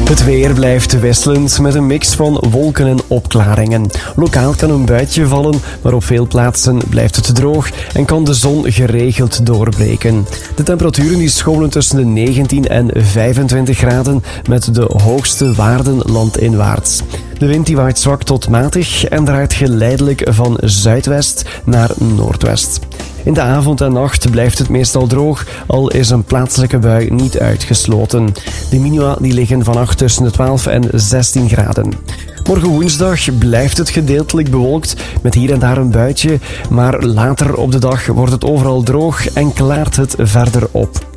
Het weer blijft wisselend met een mix van wolken en opklaringen. Lokaal kan een buitje vallen, maar op veel plaatsen blijft het droog en kan de zon geregeld doorbreken. De temperaturen die schommelen tussen de 19 en 25 graden met de hoogste waarden landinwaarts. De wind die waait zwak tot matig en draait geleidelijk van zuidwest naar noordwest. In de avond en nacht blijft het meestal droog, al is een plaatselijke bui niet uitgesloten. De minima die liggen vannacht tussen de 12 en 16 graden. Morgen woensdag blijft het gedeeltelijk bewolkt met hier en daar een buitje, maar later op de dag wordt het overal droog en klaart het verder op.